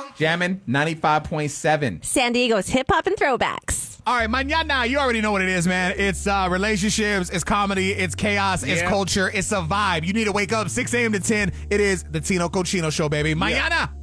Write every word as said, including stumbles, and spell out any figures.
Jammin' ninety-five point seven. San Diego's hip hop and throwbacks. All right, mañana, you already know what it is, man. It's uh, relationships, it's comedy, it's chaos, it's Yeah. culture, it's a vibe. You need to wake up six a.m. to ten. It is the Tino Cochino Show, baby. Mañana.